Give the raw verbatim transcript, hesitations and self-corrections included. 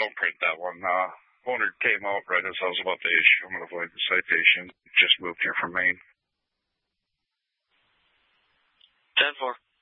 don't print that one. Uh, owner came out right as I was about to issue. I'm going to avoid the citation. Just moved here from Maine. ten four.